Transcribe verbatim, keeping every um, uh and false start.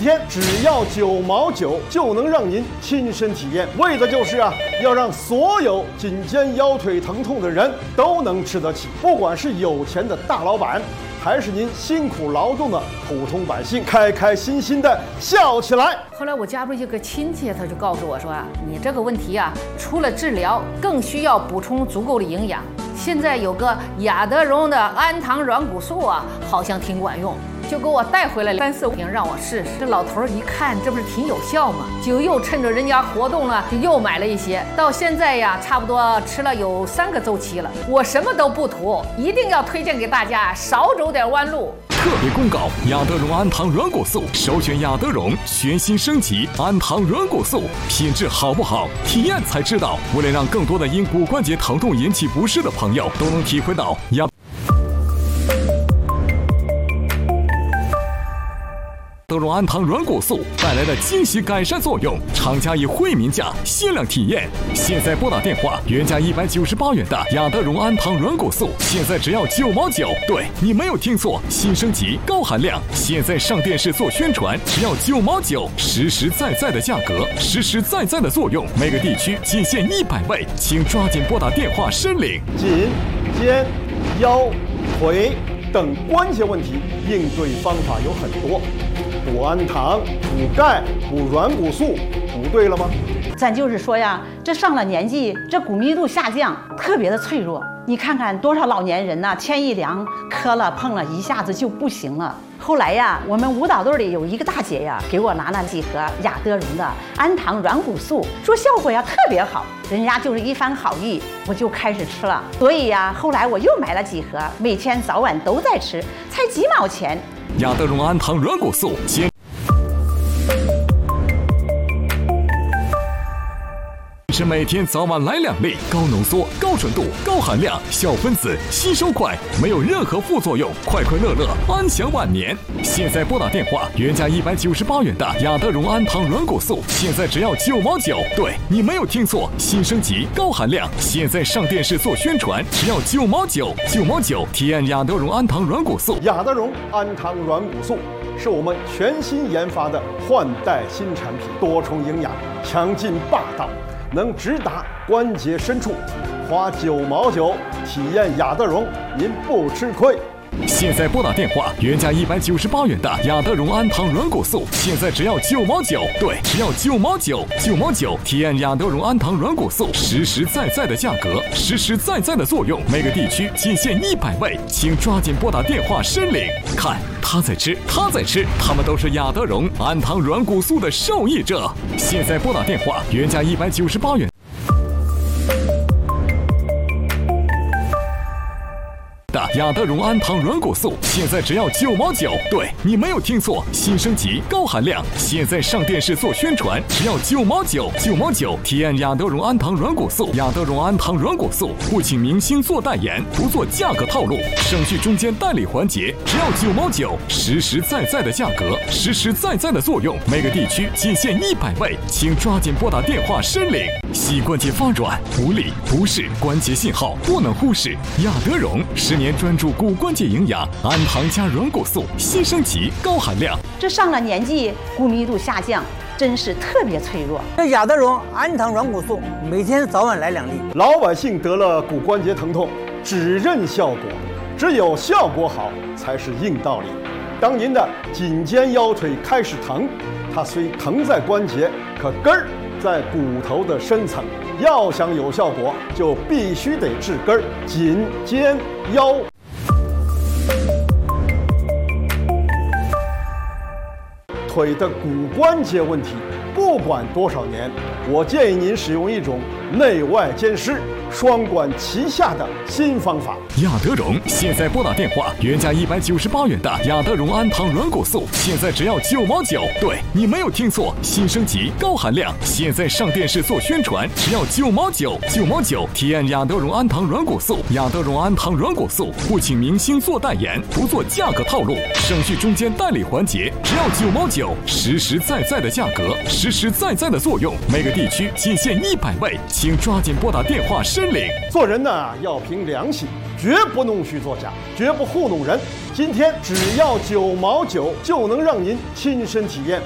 天只要九毛九就能让您亲身体验，为的就是啊，要让所有颈肩腰腿疼痛的人都能吃得起，不管是有钱的大老板，还是您辛苦劳动的普通百姓，开开心心的笑起来。 后来我家中一个亲戚，他就告诉我说啊，你这个问题啊，除了治疗，更需要补充足够的营养。现在有个雅德荣的氨糖软骨素啊，好像挺管用，就给我带回来三四瓶让我试试。这老头一看，这不是挺有效吗？就又趁着人家活动了，就又买了一些。到现在呀，差不多吃了有三个周期了。我什么都不图，一定要推荐给大家，少走点弯路。 特别公告：雅德荣氨糖软骨素，首选雅德荣全新升级氨糖软骨素，品质好不好，体验才知道。为了让更多的因骨关节疼痛引起不适的朋友都能体会到雅德荣氨糖软骨素带来的惊喜改善作用，厂家以惠民价限量体验。现在拨打电话，原价一百九十八元的雅德荣氨糖软骨素，现在只要九毛九。对，你没有听错，新升级高含量，现在上电视做宣传，只要九毛九，实实在在的价格，实实在在的作用，每个地区仅限一百位，请抓紧拨打电话申领。 颈、肩、腰、腿等关节问题，应对方法有很多。补氨糖、补钙、补软骨素，补对了吗？ 咱就是说呀，这上了年纪，这骨密度下降，特别的脆弱。你看看多少老年人呐、啊，天一凉，磕了碰了，一下子就不行了。后来呀，我们舞蹈队里有一个大姐呀，给我拿了几盒雅德荣的氨糖软骨素，说效果呀特别好。人家就是一番好意，我就开始吃了。所以呀，后来我又买了几盒，每天早晚都在吃，才几毛钱。 雅德荣氨糖软骨素，先。是每天早晚来两粒，高浓缩、高纯度、高含量，小分子，吸收快，没有任何副作用，快快乐乐，安享晚年。现在拨打电话，原价一百九十八元的雅德荣氨糖软骨素，现在只要九毛九。对，你没有听错，新升级高含量，现在上电视做宣传，只要九毛九，九毛九，体验雅德荣氨糖软骨素。 雅德荣氨糖软骨素是我们全新研发的换代新产品，多重营养，强劲霸道。能直达关节深处，花九毛九体验雅德荣，您不吃亏。 现在拨打电话，原价一百九十八元的雅德荣氨糖软骨素，现在只要九毛九。对，只要九毛九，九毛九，体验雅德荣氨糖软骨素，实实在在的价格，实实在在的作用，每个地区仅限一百位，请抓紧拨打电话申领。看，他在吃，他在吃，他们都是雅德荣氨糖软骨素的受益者。现在拨打电话，原价一百九十八元。雅德荣氨糖软骨素，现在只要九毛九。对，你没有听错，新升级高含量，现在上电视做宣传，只要九毛九，九毛九，体验雅德荣氨糖软骨素。雅德荣氨糖软骨素不请明星做代言，不做价格套路，省去中间代理环节，只要九毛九，实实在在的价格，实实在在的作用，每个地区仅限一百位，请抓紧拨打电话申领。膝关节发软、无力、不适关节信号不能忽视，雅德荣十年专注骨关节营养，氨糖加软骨素，新升级高含量。 这上了年纪，骨密度下降，真是特别脆弱。 这雅德荣氨糖软骨素，每天早晚来两粒。 老百姓得了骨关节疼痛，只认效果，只有效果好才是硬道理。当您的颈肩腰腿开始疼，它虽疼在关节，可根儿在骨头的深层。要想有效果，就必须得治根儿，颈、肩、腰。腿的骨关节问题，不管多少年，我建议您使用一种内外兼施、双管齐下的新方法。 雅德荣现在拨打电话，原价一百九十八元的雅德荣氨糖软骨素，现在只要九毛九。对，你没有听错，新升级高含量，现在上电视做宣传，只要九毛九，九毛九，体验雅德荣氨糖软骨素。雅德荣氨糖软骨素不请明星做代言，不做价格套路，省去中间代理环节，只要九毛九，实实在在的价格，实实在在的作用，每个地区仅限一百位，请抓紧拨打电话申领。 做人呢，要凭良心，绝不弄虚作假，绝不糊弄人。今天只要九毛九就能让您亲身体验，